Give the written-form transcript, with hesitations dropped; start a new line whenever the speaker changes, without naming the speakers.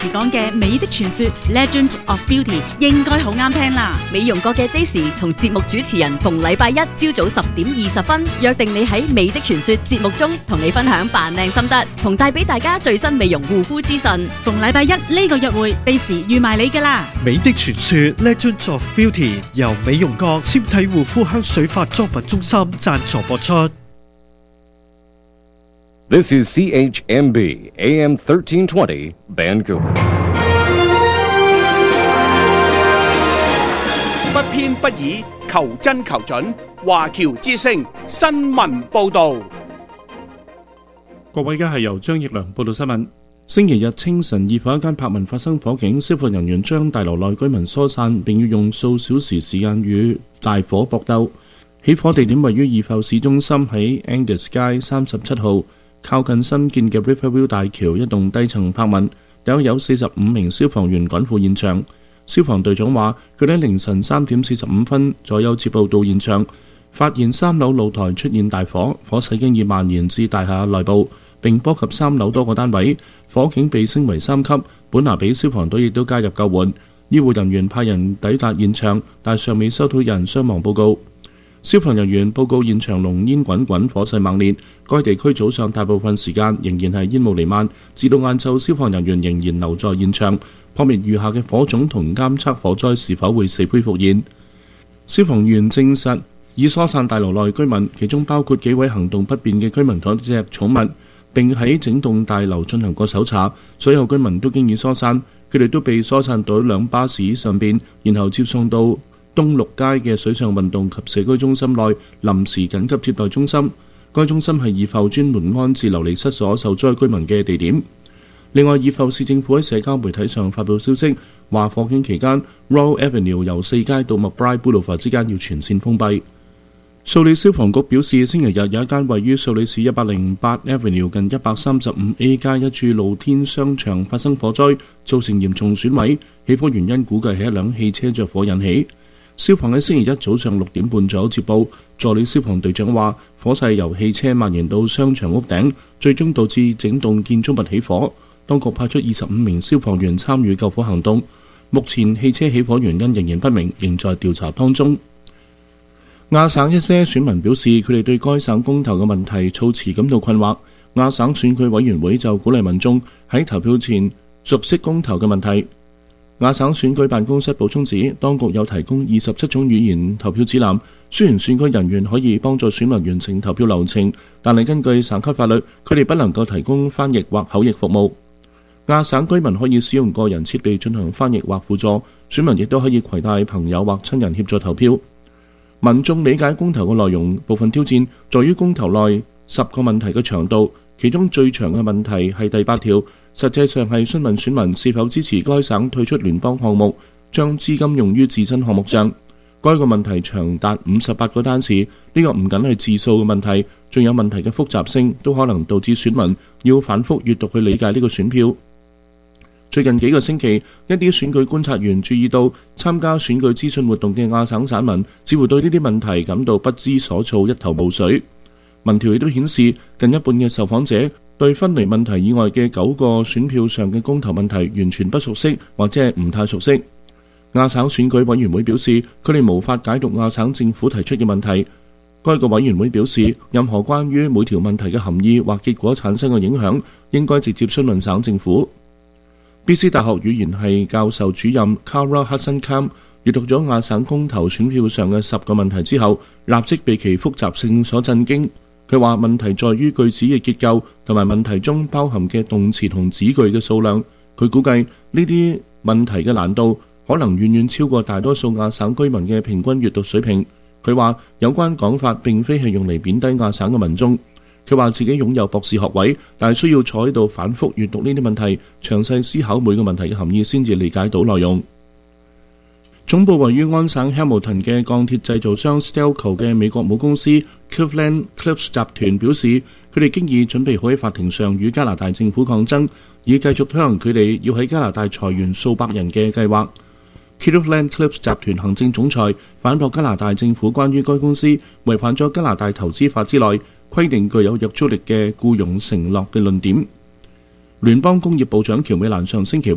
時講嘅美的傳說 Legend of Beauty 應該好啱聽啦。
美容國嘅 Daisy 同節目主持人逢禮拜一朝早10:20約定你喺美的傳說節目中同你分享扮靚心得，同帶俾大家最新美容護膚資訊。
逢禮拜一呢個約會 Daisy 預埋你㗎啦。
美的傳說 Legend of Beauty 由美容國纖體護膚香水化妝品中心贊助播出。
This is CHMB AM 1320 Vancouver。
不偏不倚，求真求準。華僑之聲新聞報導。
各位，而家係由張奕良報道新聞。星期日清晨，二房一間柏文發生火警，消防人員將大樓內居民疏散，並要用數小時時間與大火搏鬥。起火地點位於二埠市中心，喺 Angus 街37號。靠近新建嘅 Riverview 大橋一棟低層柏文，有45名消防員趕赴現場。消防隊長話，佢哋喺凌晨3:45左右接報到現場，發現3樓露台出現大火，火勢經已蔓延至大廈內部，並波及3樓多個單位。火警被升為3級，本拿比消防隊亦都加入救援。醫護人員派人抵達現場，但尚未收到有人傷亡報告。消防人員報告現場濃煙滾滾，火勢猛烈。該地區早上大部分時間仍然係煙霧彌漫，至到晏晝消防人員仍然留在現場撲滅餘下嘅火種同監測火災是否會死灰復燃。消防員證實已疏散大樓內居民，其中包括幾位行動不便嘅居民同一隻寵物，並喺整棟大樓進行過搜查。所有居民都經已疏散，佢哋都被疏散到兩巴士上邊，然後接送到東六街嘅水上運動及社區中心內臨時緊急接待中心。該中心係二埠專門安置流離失所受災居民嘅地點。另外，二埠市政府喺社交媒體上發布消息，話火警期間 Royal Avenue 由4街到 McBride Boulevard 之間要全線封閉。素里消防局表示，星期日有一間位於素里市108 Avenue 近135A 街一處露天商場發生火災，造成嚴重損毀。起火原因估計係一輛汽車着火引起。消防喺星期一早上6點半左右接報，助理消防隊長話，火勢由汽車蔓延到商場屋頂，最終導致整棟建築物起火。當局派出25名消防員參與救火行動。目前汽車起火原因仍然不明，仍在調查當中。亞省一些選民表示，佢哋對該省公投嘅問題措辭感到困惑。亞省選舉委員會就鼓勵民眾喺投票前熟悉公投嘅問題。亞省選舉辦公室補充指，當局有提供27種語言投票指南，雖然選舉人員可以幫助選民完成投票流程，但係根據省級法律，佢哋不能夠提供翻譯或口譯服務。亞省居民可以使用個人設備進行翻譯或輔助，選民亦都可以攜帶朋友或親人協助投票。民眾理解公投嘅內容，部分挑戰在於公投內10個問題嘅長度，其中最長嘅問題係第8條。實際上係詢問選民是否支持該省退出聯邦項目，將資金用於自身項目上。該個問題長達58個單詞，呢個唔僅係字數嘅問題，仲有問題嘅複雜性，都可能導致選民要反覆閱讀去理解呢個選票。最近幾個星期，一啲選舉觀察員注意到，參加選舉資訊活動嘅亞省省民似乎對呢啲問題感到不知所措，一頭霧水。民調亦都顯示，近一半嘅受訪者對分離問題以外嘅9個選票上嘅公投問題完全不熟悉，或者係唔太熟悉。亞省選舉委員會表示，佢哋無法解讀亞省政府提出嘅問題。該個委員會表示，任何關於每條問題嘅含義或結果產生嘅影響，應該直接詢問省政府。BC 大學語言系教授主任 Kara Hudson-Kam 閱讀咗亞省公投選票上嘅10個問題之後，立即被其複雜性所震驚。佢話問題在於句子嘅結構同埋問題中包含嘅動詞同子句嘅數量。佢估計呢啲問題嘅難度可能遠遠超過大多數亞省居民嘅平均閱讀水平。佢話有關講法並非係用嚟貶低亞省嘅民眾。佢話自己擁有博士學位，但係需要坐喺度反覆閱讀呢啲問題，詳細思考每個問題嘅含義先至理解到內容。總部位於安省 Hamilton 嘅鋼鐵製造商 Stelco 嘅美國母公司 Cleveland Cliffs 集團表示，佢哋經已準備好喺法庭上與加拿大政府抗爭，以繼續推行佢哋要喺加拿大裁員數百人嘅計劃。Cleveland Cliffs 集團行政總裁反駁加拿大政府關於該公司違反咗加拿大投資法之內規定具有約束力嘅僱傭承諾嘅論點。聯邦工業部長喬美蘭上星期